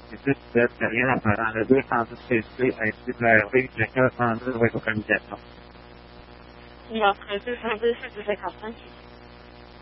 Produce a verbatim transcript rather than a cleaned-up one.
This carriera para le due fasi stessi e si prende il che fa dove tocca in getto. Ja, das ist ein bisschen diese Kasten.